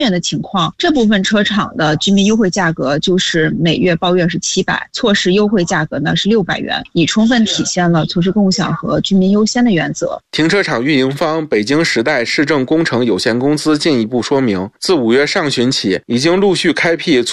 的情况，这部分车厂的居民优惠价格就是每月包月是700，措施优惠价格呢是600元，已充分体现了措施共享和居民优先的原则。 停车场运营方北京时代市政工程有限公司进一步说明，自5月上旬起，已经陆续开辟